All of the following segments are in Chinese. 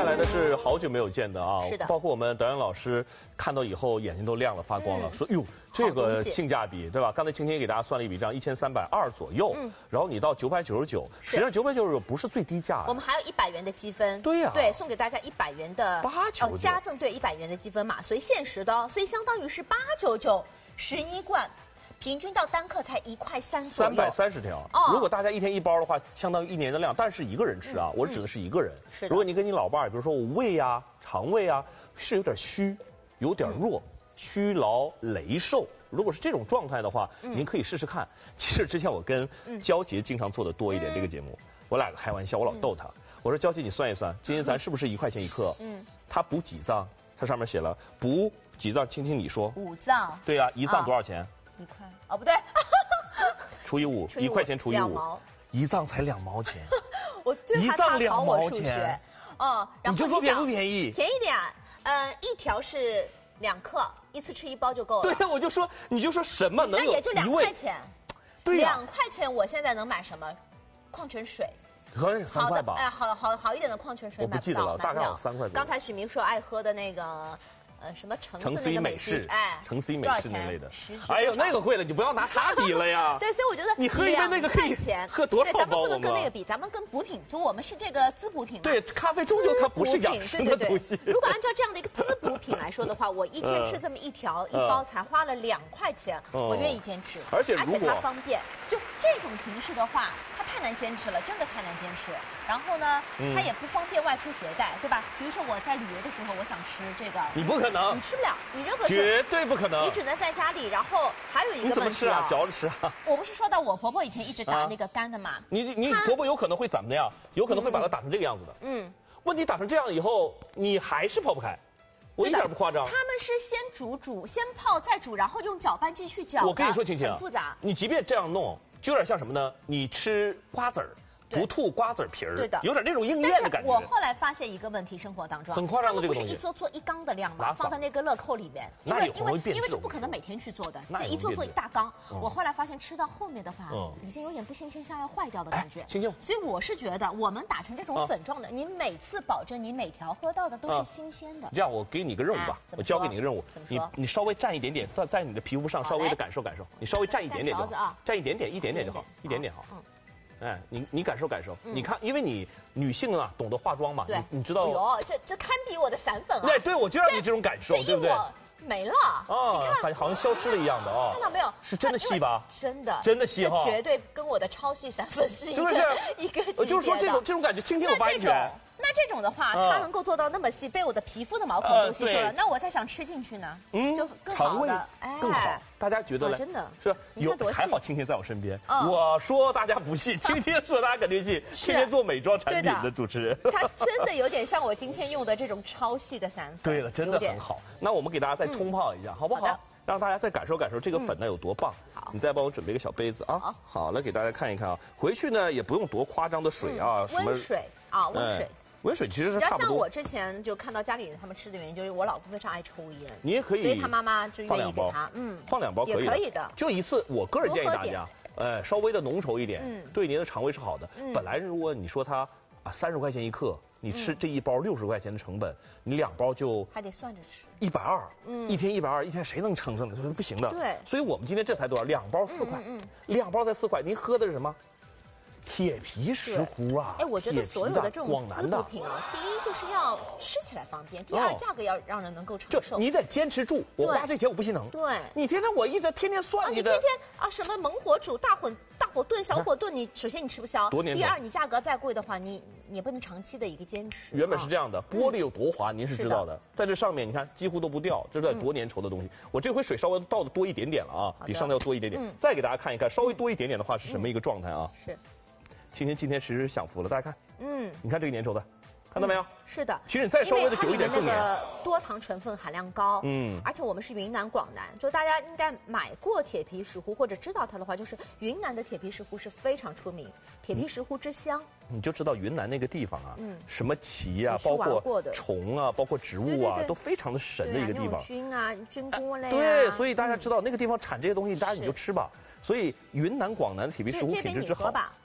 来的是好久没有见的啊， 是的， 包括我们导演老师看到以后眼睛都亮了，发光了，说哟，这个性价比对吧？刚才青青也给大家算了一笔账，1320左右，然后你到999，实际上999不是最低价， 我们还有100元的积分， 对呀， 对，送给大家100元的 899 加赠对100元的积分码，所以限时的哦，所以相当于是899 11罐。平均到单克才1块3左右 ，330条。如果大家一天1包的话，相当于1年的量，但是一个人吃啊，我指的是一个人。 是的。 如果你跟你老伴儿，比如说我胃呀、肠胃啊是有点虚、有点弱、虚劳羸瘦，如果是这种状态的话，您可以试试看。其实之前我跟娇杰经常做的多一点这个节目，我俩开玩笑，我老逗他，我说娇杰你算一算，今天咱是不是1块钱1克？他补几脏？他上面写了补几脏，青青你说。 5脏。 对呀，1脏多少钱 ？1块。哦，不对。 除以5，1块钱除以5，2 毛 ，1脏才2毛钱。 我对 1脏2毛钱。 哦，然后你就说便不便宜？ 便宜点，一条是2克，一次吃1包就够了。 对呀，我就说，你就说什么能有？ 那也就2块钱。 对呀。 2块钱，我现在能买什么？矿泉水。 可能是3块吧。 好一点的矿泉水我不记得了，大概有3块。 刚才许明说爱喝的那个。什么橙 C 美式，橙 C 美式那类的， 哎呦，那个贵了，你不要拿它比了呀。 对，所以我觉得你喝一杯那个可以喝多少包？ 咱们不能跟那个比，咱们跟补品，就我们是这个滋补品。 对，咖啡终究它不是养生的东西。 如果按照这样的一个滋补品来说的话，我一天吃这么一条1包才花了2块钱，我愿意坚持。 而且它方便，就这种形式的话，它太难坚持了，真的太难坚持。然后呢，它也不方便外出携带，对吧？比如说我在旅游的时候，我想吃这个， 你不可能， 你吃不了。你任何绝对不可能， 你只能在家里。然后还有一个问题， 你怎么吃啊？嚼着吃啊？ 我不是说到我婆婆以前一直打那个干的嘛？ 你婆婆有可能会怎么样？有可能会把它打成这个样子的。问题打成这样以后，你还是泡不开。我一点不夸张。 他们是先煮，先泡再煮，然后用搅拌机去搅。 我跟你说，青青， 很复杂。 你即便这样弄，就有点像什么呢？你吃瓜子儿。不吐瓜子皮儿， 对的， 有点那种应验的感觉。 我后来发现一个问题，生活当中很夸张的这个东西， 不是一做1缸的量吗？放在那个乐扣里面，因为这不可能每天去做的，这一做1大缸。我后来发现吃到后面的话，已经有点不新鲜，像要坏掉的感觉。 青青， 所以我是觉得，我们打成这种粉状的，你每次保证你每条喝到的都是新鲜的。 这样，我给你个任务吧，我交给你个任务，你稍微蘸一点点，在你的皮肤上稍微的感受感受，你稍微蘸一点点就好，蘸一点点就好，一点点好。哎，你感受感受，你看，因为你女性啊懂得化妆嘛，你知道。 哟，这堪比我的散粉啊！ 对，我就让你这种感受，对不对？ 没了啊，好像消失了一样的啊！ 看到没有？ 是真的细吧？ 真的细哈！ 绝对跟我的超细散粉是一个我就是说这种感觉，轻轻有发言权。 那这种的话，它能够做到那么细，被我的皮肤的毛孔都吸收了。那我再想吃进去呢，就更好的， 更好。大家觉得真的是有还好，青青在我身边。我说大家不信，青青说大家肯定信。天天做美妆产品的主持人， 它真的有点像我今天用的这种超细的散粉。 对了，真的很好。那我们给大家再冲泡一下，好不好？让大家再感受感受这个粉呢有多棒。 好， 你再帮我准备个小杯子啊。好了，给大家看一看啊。回去呢也不用多夸张的水啊，什么温水啊，温水。 温水其实是差不多。 像我之前就看到家里人他们吃的原因，就是我老公非常爱抽烟， 你也可以， 所以他妈妈就愿意给他， 放2包也可以的， 就一次。我个人建议大家，稍微的浓稠一点，对您的肠胃是好的。本来如果你说它30块钱1克，你吃这1包60块钱的成本，你2包就还得算着吃 ，120，一天120，一天谁能撑着呢？这是不行的。 对， 所以我们今天这才多少？2包4块，2包才4块，您喝的是什么？铁皮石斛啊！ 哎，我觉得所有的这种滋补品啊，第一就是要吃起来方便，第二价格要让人能够承受。 你得坚持住，我花这钱我不心疼。 对， 你天天我天天算你的，你天天什么猛火煮、大火炖、小火炖，你首先你吃不消，第二你价格再贵的话，你也不能长期的一个坚持。 原本是这样的，玻璃有多滑，您是知道的，在这上面你看几乎都不掉，这是多粘稠的东西。我这回水稍微倒的多一点点了啊，比上次要多一点点。再给大家看一看，稍微多一点点的话是什么一个状态啊？ 是。 青青今天其实享福了，大家看，你看这个粘稠的，看到没有？ 是的。 其实你再稍微的久一点更粘。 那个多糖成分含量高，而且我们是云南广南，就大家应该买过铁皮石斛或者知道它的话，就是云南的铁皮石斛是非常出名，铁皮石斛之乡。 你就知道云南那个地方啊，什么奇啊，包括虫啊，包括植物啊，都非常的神的一个地方。 菌啊，菌菇类。 对，所以大家知道那个地方产这些东西，大家你就吃吧。所以云南广南铁皮石斛品质之好。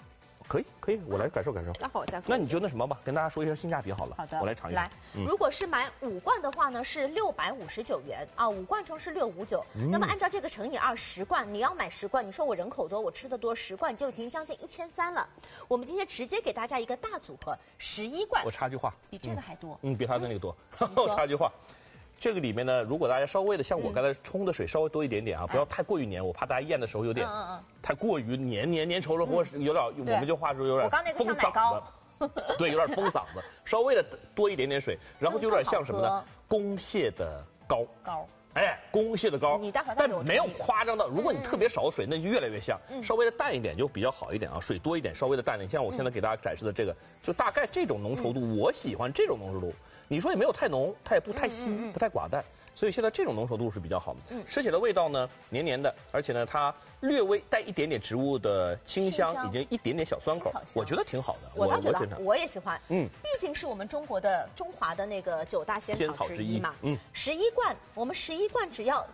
可以，我来感受感受。 待会儿我再。 那你就那什么吧，跟大家说一下性价比好了。 好的， 我来尝一下。 来，如果是买5罐的话呢，是659元啊，5罐装是659。那么按照这个乘以2，10罐，你要买10罐，你说我人口多，我吃的多，10罐就已经将近1300了。我们今天直接给大家一个大组合，11罐。 我插句话， 比这个还多。 比他的那个多。我插句话。这个里面呢，如果大家稍微的像我刚才冲的水稍微多一点点啊，不要太过于黏，我怕大家咽的时候有点太过于黏稠了，或者有点我们就话说有点封嗓子，对，有点封嗓子，稍微的多一点点水，然后就有点像什么呢？宫蟹的膏。哎，宫蟹的膏，但没有夸张到。如果你特别少水，那就越来越像。稍微的淡一点就比较好一点啊，水多一点，稍微的淡一点。像我现在给大家展示的这个，就大概这种浓稠度，我喜欢这种浓稠度。你说也没有太浓，它也不太稀，不太寡淡。所以现在这种浓稠度是比较好的，吃起来味道呢黏黏的，而且呢它略微带一点点植物的清香，以及一点点小酸口，我觉得挺好的。 我觉得我也喜欢，毕竟是我们中华的那个9大仙草之一嘛。11罐，我们11罐只要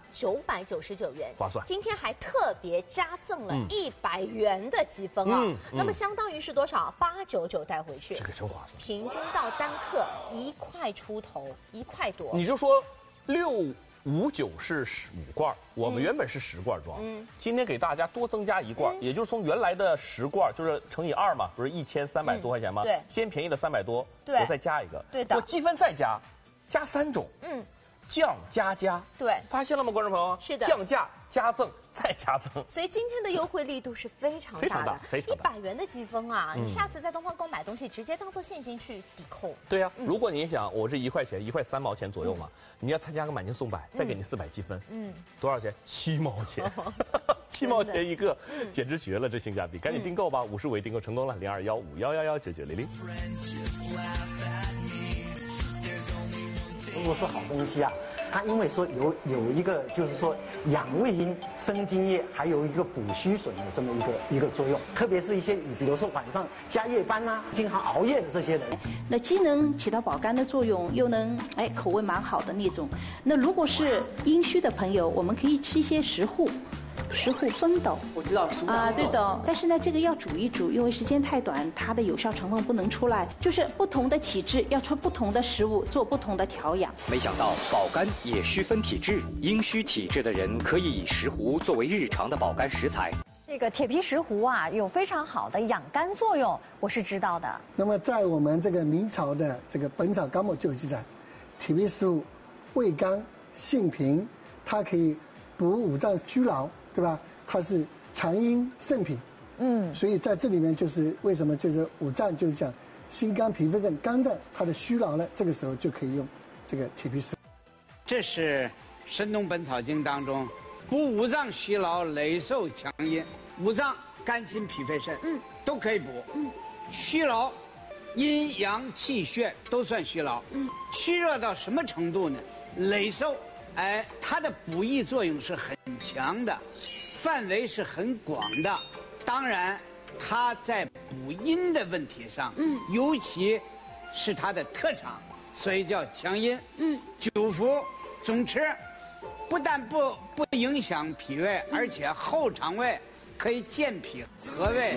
999元， 划算。 今天还特别加赠了100元的积分啊，那么相当于是多少？899带回去， 这个真划算。 平均到单克1块出头，1块多。 你就说。659是5罐，我们原本是10罐装，今天给大家多增加1罐，也就是从原来的10罐，就是乘以2嘛，不是1300多块钱吗？ 对， 先便宜的300多， 对， 我再加一个， 对的， 我积分再加3种，降加加， 对， 发现了吗，观众朋友？ 是的， 降价加赠再加赠， 所以今天的优惠力度是非常大的，100元的积分啊！你下次在东方购买东西，直接当做现金去抵扣。 对呀，如果你想我这1块钱，1块3毛钱左右嘛，你要参加个买1送100，再给你400积分，多少钱？7毛钱，7毛钱一个，简直绝了，这性价比！赶紧订购吧，50尾订购成功了，0215119900。 如果是好东西啊，它因为说有一个就是说养胃阴、生津液，还有一个补虚损的这么一个作用。特别是一些比如说晚上加夜班啊、经常熬夜的这些人， 那既能起到保肝的作用，又能口味蛮好的那种。那如果是阴虚的朋友，我们可以吃一些石斛风豆， 我知道石斛啊，对的。但是呢，这个要煮一煮，因为时间太短，它的有效成分不能出来。就是不同的体质要吃不同的食物，做不同的调养。 没想到保肝也需分体质，阴虚体质的人可以以石斛作为日常的保肝食材。 这个铁皮石斛啊，有非常好的养肝作用，我是知道的。 那么在我们这个明朝的这个《本草纲目》就有记载，铁皮石斛味甘性平，它可以补五脏虚劳。对吧？它是强阴肾脾，所以在这里面就是为什么就是五脏就是讲心肝脾肺肾肝脏它的虚劳呢，这个时候就可以用这个铁皮石。 这是《神农本草经》当中补五脏虚劳、累瘦强阴，五脏肝心脾肺肾，都可以补。虚劳，阴阳气血都算虚劳。虚弱到什么程度呢？累瘦。它的补益作用是很强的，范围是很广的。当然，它在补阴的问题上，尤其是它的特长，所以叫强阴。久服总吃，不但不影响脾胃，而且后肠胃可以健脾和胃。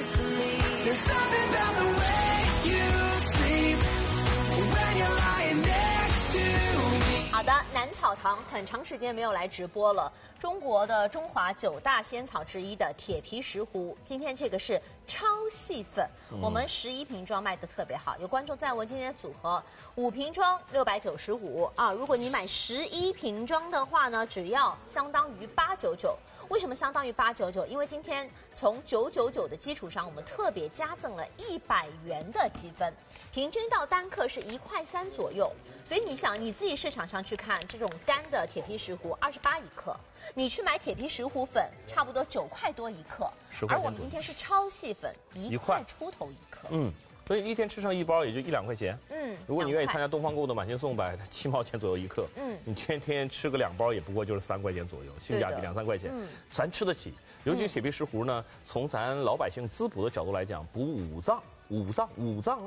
好的，南草堂很长时间没有来直播了。中国的中华9大仙草之一的铁皮石斛，今天这个是超细粉，我们11瓶装卖的特别好。有观众在问今天的组合，5瓶装695啊，如果你买11瓶装的话呢，只要相当于899。为什么相当于899？因为今天从999的基础上，我们特别加赠了100元的积分，平均到单克是1块3左右。所以你想，你自己市场上去看这种干的铁皮石斛28一克，你去买铁皮石斛粉，差不多9块多一克，而我们今天是超细粉，1块出头一克。 所以一天吃上1包也就1-2块钱。如果你愿意参加东方购的买1送100，7毛钱左右一克。你天天吃个2包也不过就是3块钱左右，性价比2-3块钱，咱吃得起。尤其铁皮石斛呢，从咱老百姓滋补的角度来讲，补五脏啊，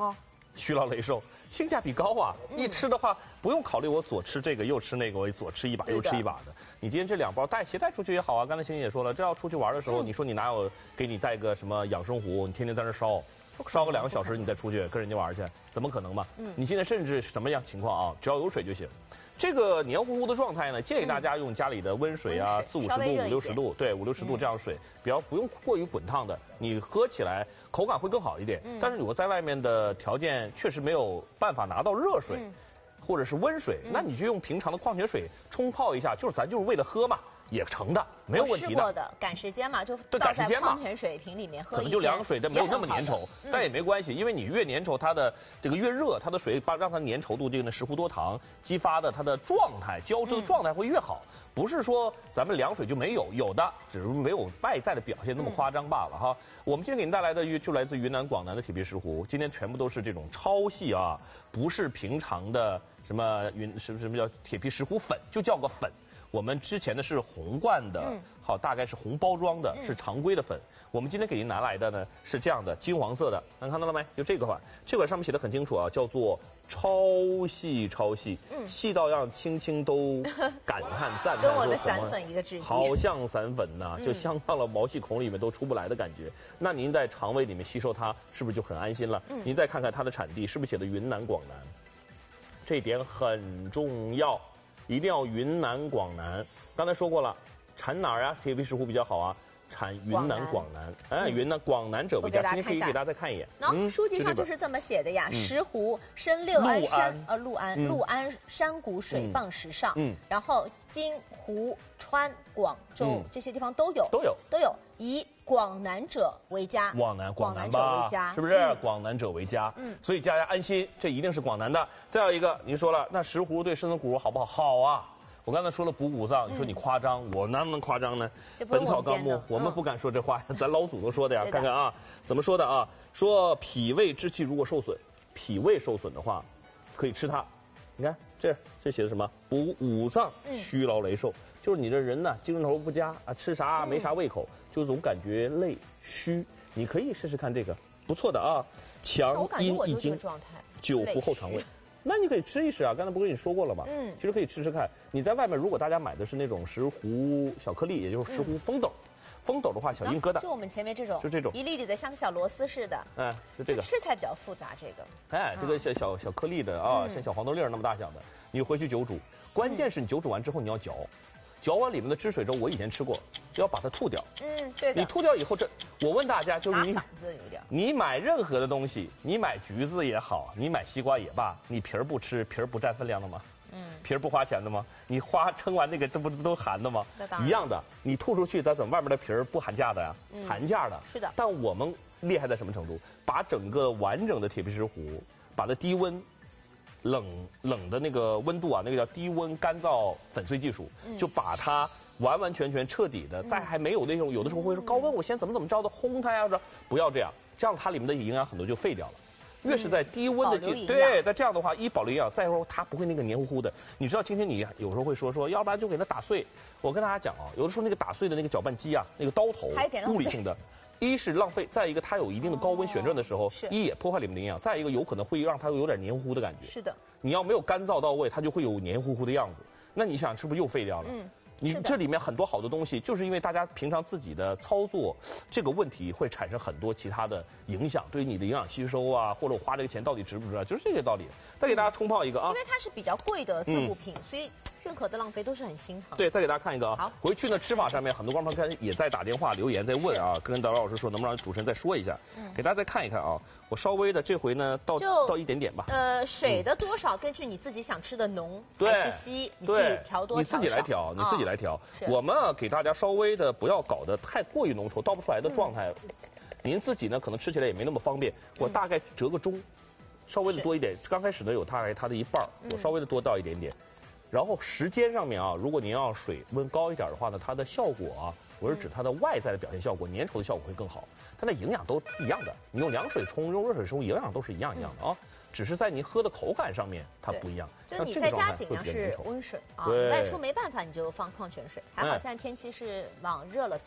虚劳累瘦，性价比高啊！一吃的话，不用考虑我左吃这个右吃那个，我左吃一把右吃一把的。你今天这2包携带出去也好啊。刚才欣欣也说了，这要出去玩的时候，你说你哪有给你带个什么养生壶，你天天在那烧个2个小时，你再出去跟人家玩去，怎么可能嘛？你现在甚至什么样情况啊？只要有水就行。这个黏糊糊的状态呢，建议大家用家里的温水啊，40-50度、50-60度，对，50-60度这样水，不用过于滚烫的，你喝起来口感会更好一点。但是如果在外面的条件确实没有办法拿到热水，或者是温水，那你就用平常的矿泉水冲泡一下，咱就是为了喝嘛。也成的，没有问题的。 我试过的，赶时间嘛，就倒在矿泉水瓶里面喝一天。可能就凉水，但没有那么粘稠，但也没关系，因为你越粘稠，它的这个越热，它的水让它粘稠度这个石斛多糖激发的它的状态胶质的状态会越好。不是说咱们凉水就没有，有的，只是没有外在的表现那么夸张罢了哈。我们今天给您带来的就来自云南广南的铁皮石斛，今天全部都是这种超细啊，不是平常的什么什么叫铁皮石斛粉，就叫个粉。我们之前的是红罐的，好，大概是红包装的，是常规的粉。我们今天给您拿来的呢是这样的金黄色的，能看到了没？就这个款，这款上面写的很清楚啊，叫做超细，细到让青青都感叹赞叹。 跟我的散粉一个质地， 好像散粉呐，就香到了毛细孔里面都出不来的感觉。那您在肠胃里面吸收它，是不是就很安心了？您再看看它的产地，是不是写的云南广南？这一点很重要。一定要云南广南，刚才说过了，产哪儿啊？铁皮石斛比较好啊，产云南广南。哎，云南广南者为佳。今天可以给大家再看一眼。 书籍上就是这么写的呀。石斛生六安山，六安山谷水傍石上。然后金、湖、川、广州这些地方都有。以广南者为佳，广南者为佳， 是不是？广南者为佳，所以大家安心，这一定是广南的。再有一个，您说了，那石斛对生存骨肉好不好？好啊！我刚才说了补五脏，你说你夸张，我能不能夸张呢？《本草纲目》我们不敢说这话，咱老祖宗说的呀。看看啊，怎么说的啊？说脾胃之气如果受损，脾胃受损的话，可以吃它。你看这写的什么？补五脏，虚劳累瘦。就是你这人呢，精神头不佳啊，吃啥没啥胃口，就总感觉累虚。你可以试试看这个，不错的啊，强阴益精，久服后肠胃。那你可以吃一吃啊，刚才不跟你说过了吗？其实可以吃吃看。你在外面如果大家买的是那种石斛小颗粒，也就是石斛风斗。风斗的话，小阴疙瘩， 就我们前面这种， 就这种一粒粒的，像个小螺丝似的。 哎，就这个吃起来比较复杂，这个。 哎，这个小颗粒的啊，像小黄豆粒那么大小的，你回去久煮，关键是你久煮完之后你要嚼，嚼完里面的汁水之后，我以前吃过，要把它吐掉。 对的。 你吐掉以后，我问大家，就是你买任何的东西，你买橘子也好，你买西瓜也罢，你皮儿不吃，皮儿不占分量的吗？皮儿不花钱的吗？你称完那个，这不都含的吗？一样的，你吐出去，它怎么外面的皮儿不含价的呀？含价的。 是的。 但我们厉害在什么程度？把整个完整的铁皮石斛，把它低温、冷的那个温度啊，那个叫低温干燥粉碎技术，就把它完完全全彻底的，在还没有那种有的时候会说高温，我先怎么着的烘它呀，说不要这样，这样它里面的营养很多就废掉了。越是在低温的对，在这样的话，一保留营养，再说它不会那个黏糊糊的。你知道今天你有时候会说，要不然就给它打碎。我跟大家讲啊，有的时候那个打碎的那个搅拌机啊，那个刀头，物理性的，一是浪费，再一个它有一定的高温旋转的时候，一也破坏里面的营养，再一个有可能会让它有点黏糊糊的感觉。 是的。 你要没有干燥到位，它就会有黏糊糊的样子。那你想是不是又废掉了？你这里面很多好的东西，就是因为大家平常自己的操作，这个问题会产生很多其他的影响，对于你的营养吸收啊，或者我花这个钱到底值不值啊，就是这个道理。再给大家冲泡一个啊， 因为它是比较贵的自护品，所以任何的浪费都是很心疼。 对，再给大家看一个啊， 好， 回去呢吃法上面很多观众朋友也在打电话留言在问啊，跟导老师说能不能让主持人再说一下，给大家再看一看啊。我稍微的这回呢倒一点点吧。 水的多少根据你自己想吃的浓还是稀，你自己调多少。 你自己来调，你自己来调。我们啊给大家稍微的不要搞得太过于浓稠，倒不出来的状态。您自己呢可能吃起来也没那么方便，我大概折个中，稍微的多一点。刚开始呢有它的一半，我稍微的多倒一点点。然后时间上面啊，如果您要水温高一点的话呢，它的效果啊，我是指它的外在的表现效果，粘稠的效果会更好。它的营养都一样的，你用凉水冲，用热水冲，营养都是一样的啊，只是在您喝的口感上面它不一样。 就你在家尽量是温水啊，外出没办法你就放矿泉水。还好现在天气是往热了走。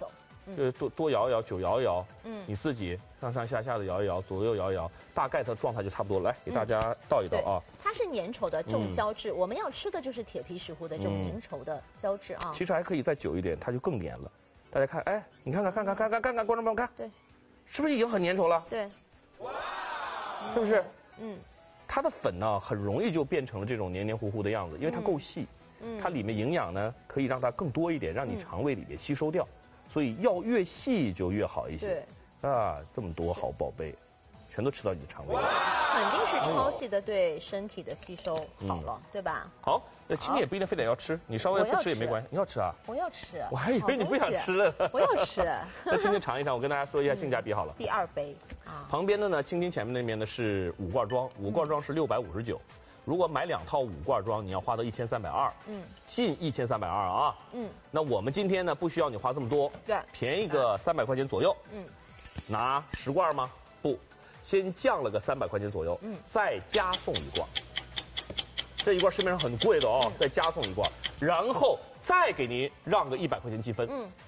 多摇一摇，久摇一摇，你自己上上下下的摇一摇，左右摇一摇，大概它的状态就差不多了。来，给大家倒一倒啊。 它是粘稠的重胶质，我们要吃的就是铁皮石斛的这种粘稠的胶质啊。 其实还可以再久一点，它就更粘了。大家看，哎，你看，观众朋友看， 对， 是不是已经很粘稠了？ 对， 是不是？它的粉呢，很容易就变成了这种黏糊糊的样子，因为它够细。它里面营养呢，可以让它更多一点，让你肠胃里面吸收掉。所以要越细就越好一些。对，啊，这么多好宝贝，全都吃到你的肠胃里。 肯定是超细的，对身体的吸收好了，对吧？ 好，那今天也不一定非得要吃，你稍微不吃也没关系。你要吃啊？ 我要吃。 我还以为你不想吃了。 我要吃。 那今天尝一尝，我跟大家说一下性价比好了。 第2杯啊。 旁边的呢，青青前面那边呢是5罐装，5罐装是659。如果买2套5罐装，你要花到1320，近1320啊，那我们今天呢不需要你花这么多， 对， 便宜个300块钱左右，拿10罐吗？不，先降了个300块钱左右，再加送1罐，这1罐市面上很贵的哦，再加送1罐，然后再给您让个100块钱积分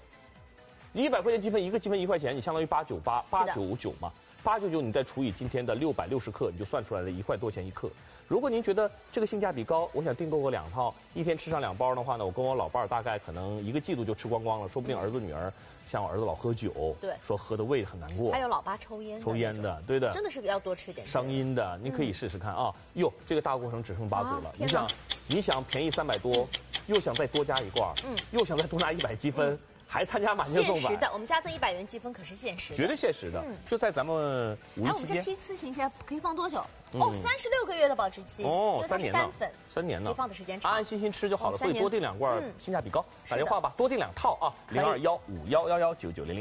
，100块钱积分，一个积分1块钱，你相当于899嘛，899你再除以今天的660克，你就算出来了1块多钱1克。如果您觉得这个性价比高，我想订购个2套，一天吃上2包的话呢，我跟我老伴儿大概可能1个季度就吃光光了，说不定儿子女儿，像我儿子老喝酒， 对， 说喝的胃很难过， 还有老爸抽烟的，对的， 真的是要多吃点， 伤阴的，您可以试试看啊。哟，这个大过程只剩8组了，你想便宜300多，又想再多加1罐，又想再多拿100积分。还参加满天送限时的，我们加赠100元积分可是限时的， 绝对限时的，就在咱们5一期间。 我们这批次行鞋可以放多久？36个月的保质期。 3年呢？3年呢？ 可以放的时间长， 安安心心吃就好了。所以多订2罐，性价比高。打电话吧，多订2套啊，0215119900。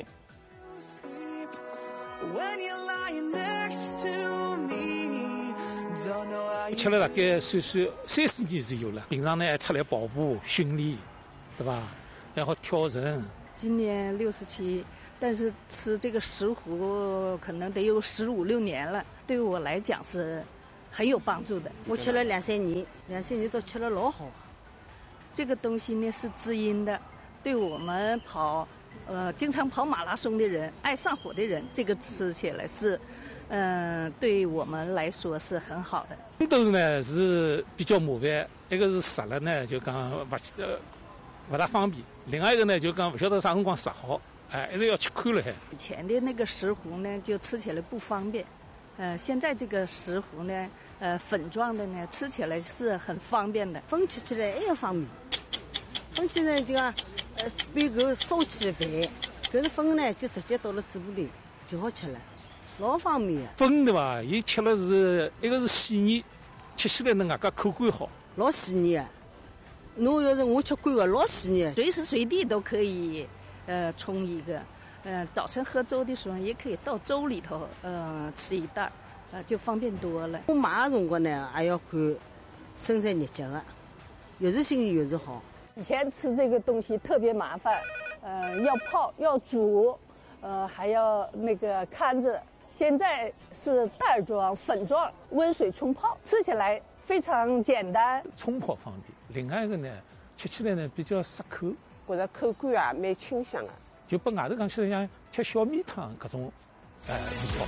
吃了大概30年是有了，平常呢还出来跑步训练，对吧？然后跳绳。 今年67，但是吃这个石斛可能得有15、16年了，对我来讲是很有帮助的。 我吃了2、3年，2、3年都吃了老好。 这个东西呢是滋阴的，对我们经常跑马拉松的人、爱上火的人，这个吃起来是，对我们来说是很好的。 都呢是比较麻烦，一个是杀了呢就讲不大方便，另外一个呢就讲不晓得啥辰光杀好，一直要去看了还。 以前的那个石斛呢就吃起来不方便，现在这个石斛呢，粉状的呢吃起来是很方便的。 粉吃起来也方便，粉起来就讲把个烧起来饭，搿个粉呢就直接到了嘴巴里就好吃了，老方便的。 粉对吧？伊吃了是一个是细腻，吃起来呢外加口感好， 老细腻的。侬要是我吃惯了，老细腻， 随时随地都可以，冲一个，早晨喝粥的时候也可以倒粥里头，吃一袋，就方便多了。 我买的辰光呢，还要看生产日节的，越是新鲜越是好。 以前吃这个东西特别麻烦，要泡要煮，还要那个看着。现在是袋装、粉状，温水冲泡，吃起来非常简单， 冲泡方便。另外一个呢，吃起来呢比较适口， 觉着口感啊蛮清香的， 就把外头讲起来像吃小米汤搿种，味道。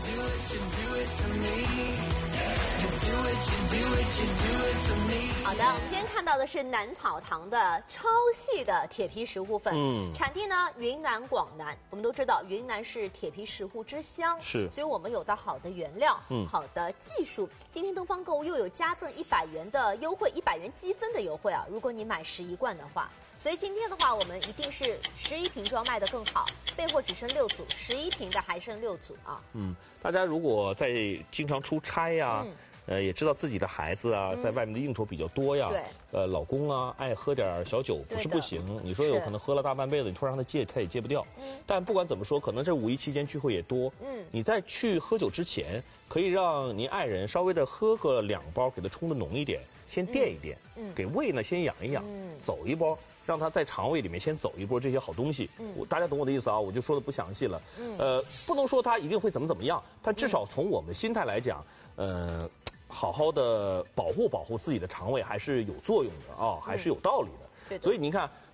好的，我们今天看到的是南草堂的超细的铁皮石斛粉，产地呢云南、广南。我们都知道云南是铁皮石斛之乡， 是， 所以我们有到好的原料，好的技术。今天东方购物又有加赠100元的优惠，100元积分的优惠啊！如果你买11罐的话。所以今天的话，我们一定是11瓶装卖得更好，备货只剩6组，11瓶的还剩6组啊。 大家如果在经常出差呀，也知道自己的孩子啊，在外面的应酬比较多呀，老公啊爱喝点小酒不是不行，你说有可能喝了大半辈子，你突然让他戒，他也戒不掉。但不管怎么说，可能这5一期间聚会也多，你在去喝酒之前，可以让您爱人稍微的喝个2包，给他冲的浓一点，先垫一垫，给胃呢先养一养，走一波。让他在肠胃里面先走一波这些好东西，大家懂我的意思啊，我就说的不详细了。不能说他一定会怎么样，但至少从我们心态来讲，好好的保护自己的肠胃还是有作用的啊，还是有道理的。所以您看，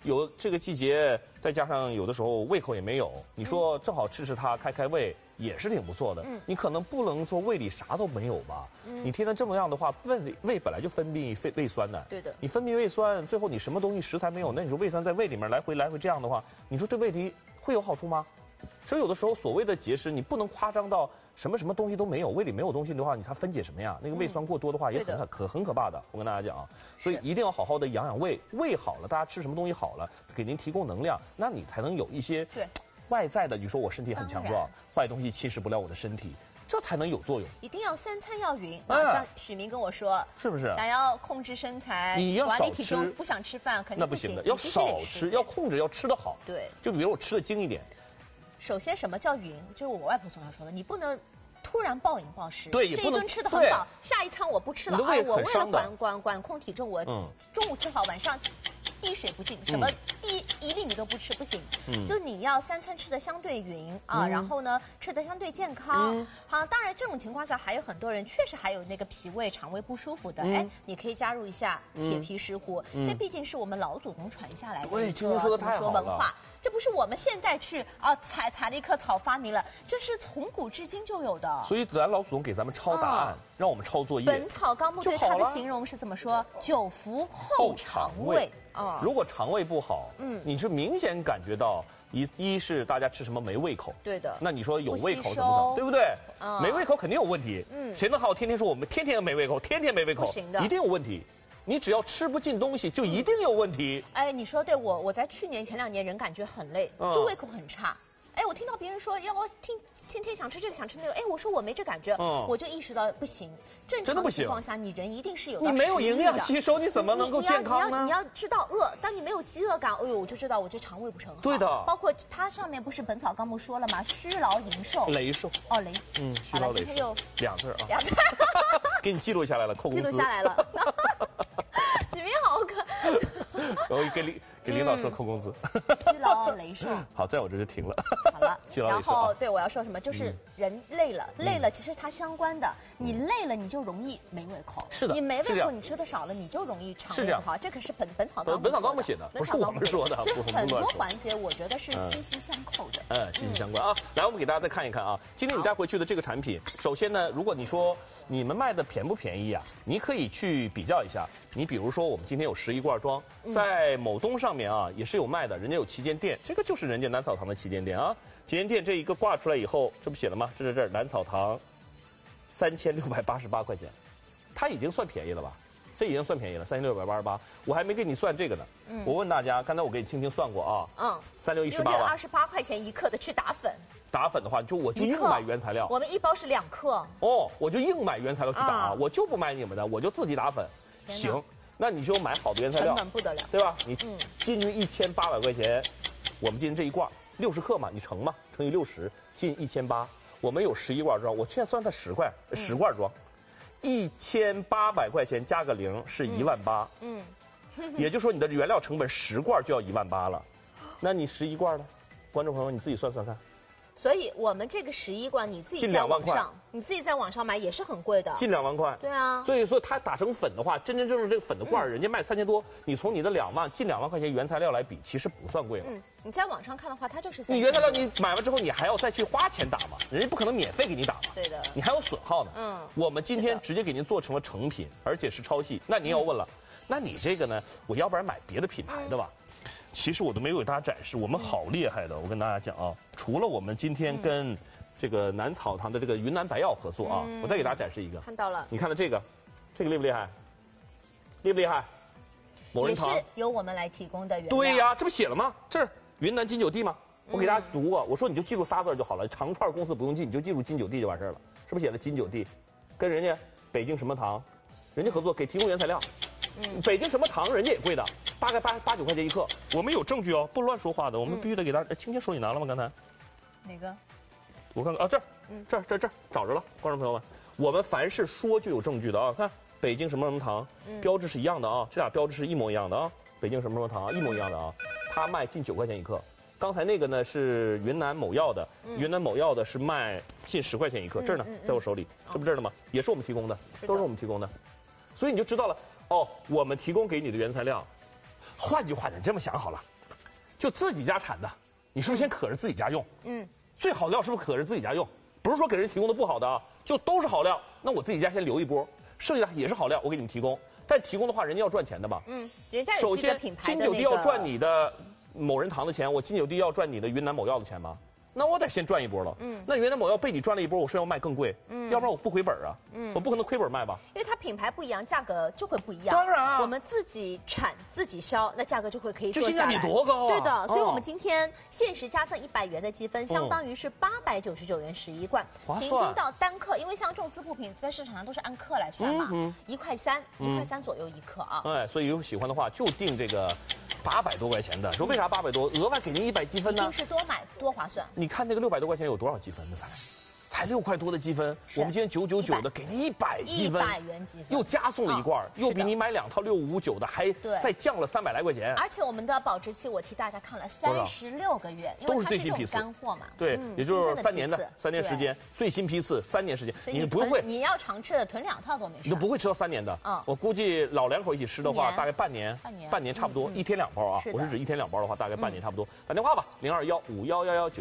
有这个季节，再加上有的时候胃口也没有，你说正好吃它开胃也是挺不错的。你可能不能说胃里啥都没有吧？你天天这么样的话，胃本来就分泌胃酸的。 对的。 你分泌胃酸，最后你什么东西食材没有，那你说胃酸在胃里面来回这样的话，你说对胃里会有好处吗？所以有的时候所谓的节食，你不能夸张到什么东西都没有，胃里没有东西的话，你它分解什么呀？那个胃酸过多的话也很可怕的。我跟大家讲啊，所以一定要好好的养胃，胃好了，大家吃什么东西好了，给您提供能量，那你才能有一些外在的。你说我身体很强壮，坏东西侵蚀不了我的身体，这才能有作用。 一定要3餐要匀。像许明跟我说， 是不是？ 想要控制身材， 你要管理体重，不想吃饭肯定不行的，要少吃，要控制，要吃得好。 对， 就比如我吃的精一点。 首先，什么叫匀？就是我外婆从小说的，你不能突然暴饮暴食。 对， 这一顿吃的很饱，下一餐我不吃了。我为了管控体重，我中午吃好，晚上滴水不进，什么一粒你都不吃不行。就你要3餐吃的相对匀啊，然后呢吃的相对健康。好，当然这种情况下还有很多人确实还有那个脾胃、肠胃不舒服的，哎，你可以加入一下铁皮石斛。这毕竟是我们老祖宗传下来的一个说的太好了文化。这不是我们现在去采了一棵草发明了，这是从古至今就有的。 所以咱老祖宗给咱们抄答案，让我们抄作业。 《本草纲目》对它的形容是怎么说？久服后肠胃。 如果肠胃不好，你是明显感觉到一是大家吃什么没胃口。 对的。 那你说有胃口怎么搞？对不对？没胃口肯定有问题。谁能好天天说我们天天没胃口，天天没胃口？ 不行的， 一定有问题。你只要吃不进东西，就一定有问题。 哎，你说对，我在去年前2年人感觉很累，就胃口很差。哎，我听到别人说要我天天想吃这个想吃那个，哎，我说我没这感觉，我就意识到不行。正常的情况下，你人一定是有。 你没有营养吸收，你怎么能够健康呢？ 你要知道饿，当你没有饥饿感，哎呦，我就知道我这肠胃不是很好。 对的。 包括它上面不是《本草纲目》说了吗？虚劳营瘦。 羸瘦。 哦，羸。 虚劳羸瘦。2字啊。2字。给你记录下来了，扣工资。 记录下来了。许明好可。 我给领导说扣工资。 虚劳羸瘦。 好，在我这就停了。 好了。然后对我要说什么？就是人累了，其实它相关的。你累了，你就容易没胃口。 是的。 你没胃口，你吃的少了，你就容易肠胃不好。这可是本草纲目。 本草纲目写的，不是我们说的。 所以很多环节，我觉得是息息相扣的。 息息相关啊！来，我们给大家再看一看啊。今天你带回去的这个产品，首先呢，如果你说你们卖的便不便宜啊，你可以去比较一下。你比如说，我们今天有11罐装，在某东上面啊也是有卖的，人家有旗舰店，这个就是人家南草堂的旗舰店啊。旗舰店这一个挂出来以后，这不写了吗？这是南草堂，3688块钱，它已经算便宜了吧？这已经算便宜了，3688，我还没给你算这个呢。我问大家，刚才我给你轻轻算过啊，3618吧。 用这个28块钱1克的去打粉。 打粉的话，我就硬买原材料。 我们1包是2克。 哦，我就硬买原材料去打，我就不买你们的，我就自己打粉。行，那你就买好的原材料， 成本不得了， 对吧？你进去1800块钱，我们今天这一罐60克嘛，你乘嘛，乘以60，进1800。我们有11罐装，我现在算它10罐装，1800块钱加个0是18000。也就是说你的原料成本10罐就要18000了，那你11罐呢？观众朋友你自己算算看。 所以我们这个11罐，你自己在网上，你自己在网上买也是很贵的， 近2万块。 对啊， 所以说它打成粉的话，真正这个粉的罐，人家卖3000多，你从你的近2万块钱原材料来比，其实不算贵了。 你在网上看的话，它就是你原材料你买完之后，你还要再去花钱打嘛，人家不可能免费给你打嘛。 对的， 你还有损耗呢。我们今天直接给您做成了成品，而且是超细。那您要问了，那你这个呢？我要不然买别的品牌的吧？其实我都没有给大家展示，我们好厉害的。我跟大家讲啊，除了我们今天跟这个南草堂的这个云南白药合作啊，我再给大家展示一个。 看到了， 你看到这个厉不厉害？厉不厉害？某人堂也是由我们来提供的原料。 对呀，这不写了吗？这是云南金九地吗？我给大家读过，我说你就记住仨字就好了，长串公司不用记，你就记住金九地就完事了。是不是写的金九地？跟人家北京什么堂，人家合作给提供原材料。北京什么糖人家也贵的，大概8、9块钱1克。我们有证据哦，不乱说话的，我们必须得给大家。青青手你拿了吗？刚才哪个？ 我看看啊，这儿找着了，观众朋友们，我们凡是说就有证据的啊。看北京什么什么糖，标志是一样的啊，这俩标志是一模一样的啊。北京什么什么糖一模一样的啊，它卖近9块钱1克。刚才那个呢是云南某药的，云南某药的是卖近10块钱1克。这儿呢，在我手里，这不这儿的吗？也是我们提供的，都是我们提供的，所以你就知道了。哦，我们提供给你的原材料，换句话，你这么想好了， 就自己家产的，你是不是先可着自己家用？最好料是不是可着自己家用？不是说给人提供的不好的啊，就都是好料，那我自己家先留一波，剩下的也是好料，我给你们提供。但提供的话，人家要赚钱的嘛。 人家首先，金九地要赚你的某人堂的钱，我金九地要赚你的云南某药的钱吗？那我得先赚一波了。那云南某药被你赚了一波，我是要卖更贵，要不然我不回本啊。我不可能亏本卖吧？ 因为它品牌不一样，价格就会不一样。 当然啊， 我们自己产自己销，那价格就会可以做下来。 这性价比多高啊！ 对的，所以我们今天限时加赠100元的积分，相当于是899元11罐，平均到单克，因为像这种滋补品在市场上都是按克来算嘛，1块3左右1克啊。 哎，所以有喜欢的话就订这个800多块钱的。说为啥800多？额外给您100积分呢？ 一定是多买多划算。 你看这个600多块钱有多少积分呢？才6块多的积分，我们今天999的给您100积分 ，100元积分， 又加送了一罐，又比你买2套6559的还再降了300来块钱。 而且我们的保质期我替大家看了36个月，因为它是这种干货嘛。 对，也就是3年时间，最新批次3年时间，你不会， 你要常吃的囤2套都没事， 你都不会吃到3年的。我估计老两口一起吃的话，大概半年差不多，1天2包啊。我是指1天2包的话，大概半年差不多。打电话吧，0215111996。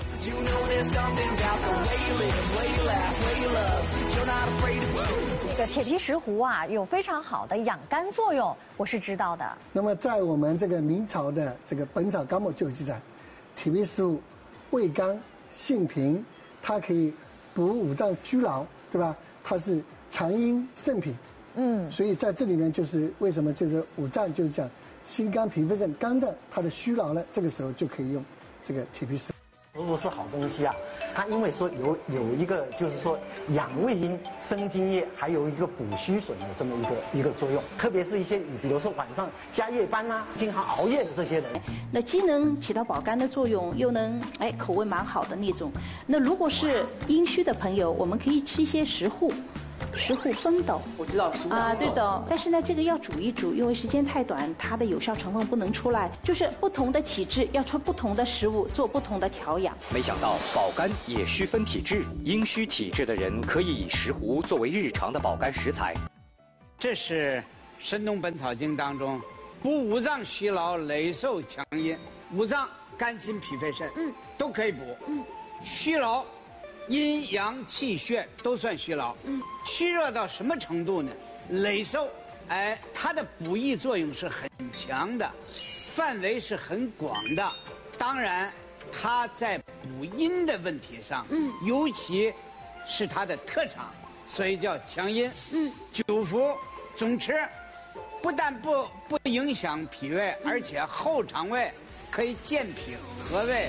这个铁皮石斛啊，有非常好的养肝作用，我是知道的。 那么在我们这个明朝的这个《本草纲目》就有记载，铁皮石斛味甘性平，它可以补五脏虚劳，对吧？它是强阴肾脾。所以在这里面就是为什么就是五脏就是讲心肝脾肺肾肝脏它的虚劳呢，这个时候就可以用这个铁皮石斛。 石斛是好东西啊，它因为说有一个就是说养胃阴、生津液，还有一个补虚损的这么一个作用。特别是一些比如说晚上加夜班啊、经常熬夜的这些人， 那既能起到保肝的作用，又能口味蛮好的那种。那如果是阴虚的朋友，我们可以吃一些石斛。石斛风斗， 我知道对的，但是呢，这个要煮一煮，因为时间太短，它的有效成分不能出来。就是不同的体质要吃不同的食物，做不同的调养。 没想到保肝也需分体质，阴虚体质的人可以以石斛作为日常的保肝食材。 这是《神农本草经》当中补五脏虚劳、累瘦强阴，五脏肝心脾肺肾，都可以补。虚劳。阴阳气血都算虚劳，虚弱到什么程度呢？累瘦，它的补益作用是很强的，范围是很广的。当然，它在补阴的问题上，尤其是它的特长，所以叫强阴。久服总吃，不但不影响脾胃，而且后肠胃可以健脾和胃。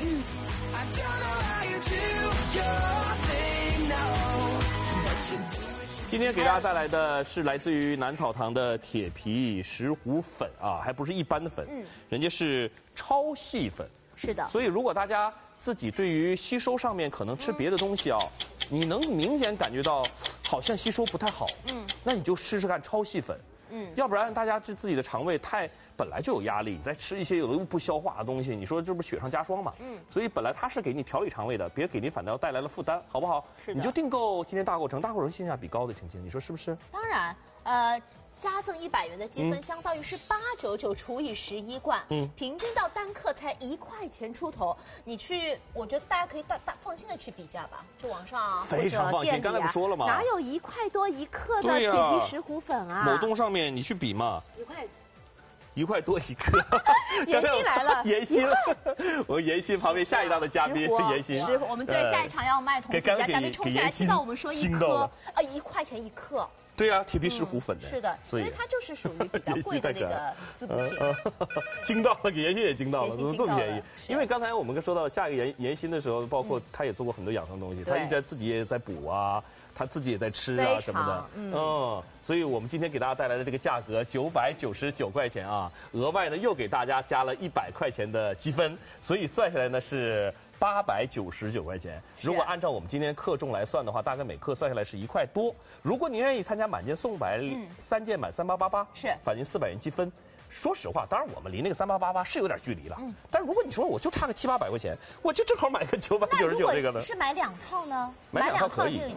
今天给大家带来的是来自于南草堂的铁皮石斛粉啊，还不是一般的粉，人家是超细粉。 是的。 所以如果大家自己对于吸收上面可能吃别的东西啊，你能明显感觉到好像吸收不太好，那你就试试看超细粉。要不然大家自己的肠胃本来就有压力，再吃一些有的不消化的东西，你说这不是雪上加霜嘛？所以本来它是给你调理肠胃的，别给你反倒带来了负担，好不好？ 是的。 你就订购今天大购城性价比高的，晴晴，你说是不是？ 当然，加赠100元的积分，相当于是899除以11罐，平均到单克才1块钱出头。你去，我觉得大家可以放心的去比价吧，就网上非常放心。刚才不说了吗？ 哪有1块多1克的铁皮石斛粉啊？ 某东上面你去比嘛，1块多1克。 妍希来了， 妍希了，我妍希旁边下一档的嘉宾妍希， 我们对下一场要卖童子家嘉宾冲进来，听到我们说1颗1块钱1克。 对啊，铁皮石斛粉的， 是的，因为它就是属于比较贵的那个滋补品。 惊到了，给妍希也惊到了，怎么这么便宜？因为刚才我们说到下一个妍希的时候，包括他也做过很多养生东西，他一直自己也在补啊，他自己也在吃啊什么的，所以我们今天给大家带来的这个价格999块钱啊，额外呢又给大家加了100块钱的积分，所以算下来呢是899块钱。如果按照我们今天克重来算的话，大概每克算下来是1块多。如果您愿意参加满减送100，3件满3888，返您400元积分。说实话，当然我们离那个3888是有点距离了，但如果你说我就差个700-800块钱，我就正好买个999这个呢。 是买2套呢？ 买2套就已经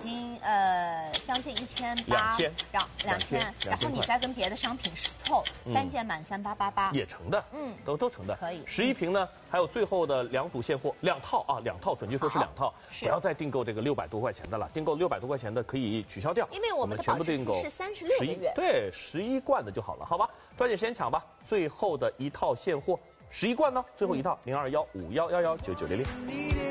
将近1800， 2000， 然后你再跟别的商品凑，3件满3888 也成的，都成的， 可以。 11瓶呢，还有最后的2组现货，2套啊，2套，准确说是2套，不要再订购这个600多块钱的了，订购600多块钱的可以取消掉， 因为我们的全部订购是36个月， 对，11罐的就好了，好吧？抓紧时间抢吧，最后的1套现货，11罐呢，最后1套，0215111990。